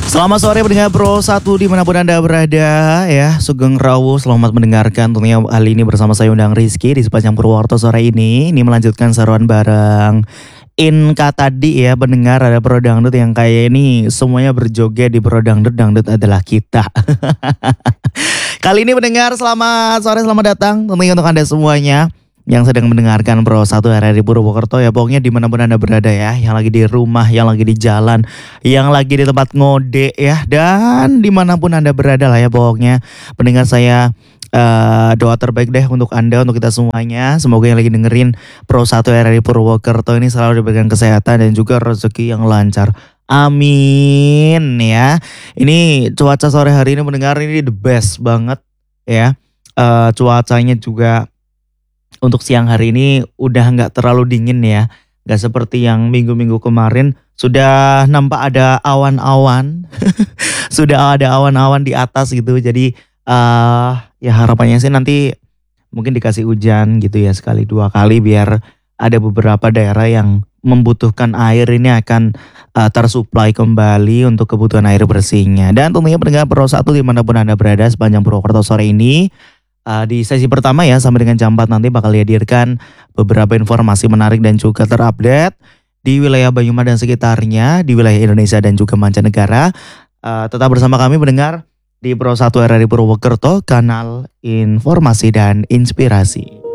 Selamat sore pendengar Pro 1 dimanapun Anda berada ya. Sugeng Rawu, selamat mendengarkan tentunya kali ini bersama saya Undang Rizky di sepanjang Purwokerto sore ini. Ini melanjutkan seruan bareng Inka tadi ya pendengar, ada Pro Dangdut yang kayak ini semuanya berjoget di Pro Dangdut, Dangdut adalah kita. Kali ini pendengar selamat sore, selamat datang tentunya untuk Anda semuanya yang sedang mendengarkan Pro 1 RRI Purwokerto ya. Pokoknya dimanapun Anda berada ya, yang lagi di rumah, yang lagi di jalan, yang lagi di tempat ngode ya, dan dimanapun Anda berada lah ya. Pokoknya pendengar saya doa terbaik deh untuk Anda, untuk kita semuanya. Semoga yang lagi dengerin Pro 1 RRI Purwokerto ini selalu diberikan kesehatan dan juga rezeki yang lancar. Amin ya. Ini cuaca sore hari ini mendengar ini the best banget ya. Cuacanya juga untuk siang hari ini udah nggak terlalu dingin ya. Nggak seperti yang minggu-minggu kemarin. Sudah nampak ada awan-awan. Sudah ada awan-awan di atas gitu. Jadi ya harapannya sih nanti mungkin dikasih hujan gitu ya. Sekali dua kali biar ada beberapa daerah yang membutuhkan air ini akan tersuplai kembali untuk kebutuhan air bersihnya. Dan tentunya pendengar Pro 1 dimanapun Anda berada sepanjang Purwokerto sore ini. Di sesi pertama ya sampai dengan jam 4 nanti bakal dihadirkan beberapa informasi menarik dan juga terupdate di wilayah Banyumas dan sekitarnya, di wilayah Indonesia dan juga mancanegara. Tetap bersama kami mendengar di Pro 1 RRI Purwokerto, kanal informasi dan inspirasi.